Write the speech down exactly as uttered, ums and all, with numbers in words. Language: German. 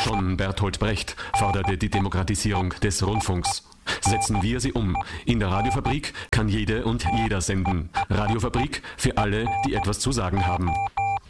Schon Bertolt Brecht forderte die Demokratisierung des Rundfunks. Setzen wir sie um. In der Radiofabrik kann jede und jeder senden. Radiofabrik für alle, die etwas zu sagen haben.